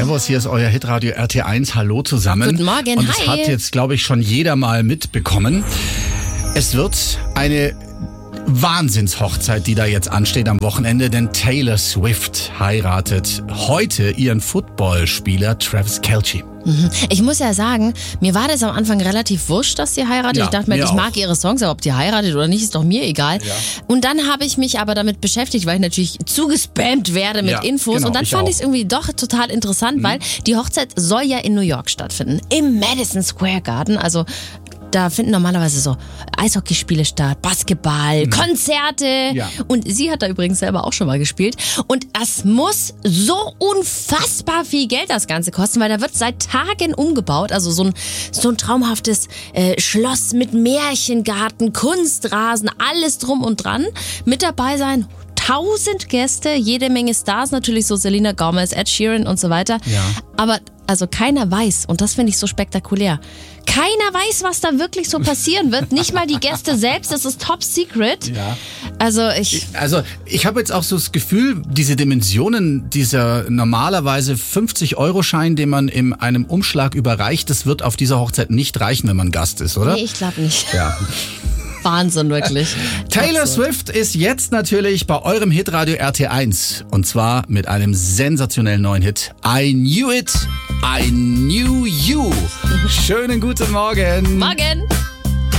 Servus, hier ist euer Hitradio RT1. Hallo zusammen. Guten Morgen, Und das hat jetzt, glaube ich, schon jeder mal mitbekommen. Es wird eine Wahnsinnshochzeit, die da jetzt ansteht am Wochenende, denn Taylor Swift heiratet heute ihren Footballspieler Travis Kelce. Ich muss ja sagen, mir war das am Anfang relativ wurscht, dass sie heiratet. Ja, ich dachte mir, mir ich mag ihre Songs, aber ob die heiratet oder nicht, ist doch mir egal. Ja. Und dann habe ich mich aber damit beschäftigt, weil ich natürlich zugespammt werde mit Infos. Genau, und dann fand ich es auch. irgendwie doch total interessant, weil die Hochzeit soll ja in New York stattfinden. Im Madison Square Garden, also da finden normalerweise so Eishockeyspiele statt, Basketball, Konzerte. Ja. Und sie hat da übrigens selber auch schon mal gespielt. Und das muss so unfassbar viel Geld das Ganze kosten, weil da wird seit Tagen umgebaut. Also so ein traumhaftes Schloss mit Märchengarten, Kunstrasen, alles drum und dran. Mit dabei sein 1000 Gäste, jede Menge Stars, natürlich so Selena Gomez, Ed Sheeran und so weiter. Ja. Aber also keiner weiß, und das finde ich so spektakulär, keiner weiß, was da wirklich so passieren wird. Nicht mal die Gäste selbst, das ist top secret. Ja. Also ich habe jetzt auch so das Gefühl, diese Dimensionen dieser normalerweise 50-Euro-Schein, den man in einem Umschlag überreicht, das wird auf dieser Hochzeit nicht reichen, wenn man Gast ist, oder? nee, ich glaube nicht. Ja. Wahnsinn, wirklich. Taylor Swift ist jetzt natürlich bei eurem Hitradio RT1. Und zwar mit einem sensationellen neuen Hit. I Knew It, I Knew You. Schönen guten Morgen. Morgen.